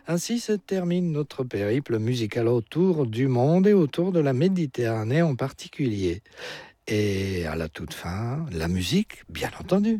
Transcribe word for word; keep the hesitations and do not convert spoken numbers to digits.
Ainsi se termine notre périple musical autour du monde et autour de la Méditerranée en particulier. Et à la toute fin, la musique, bien entendu.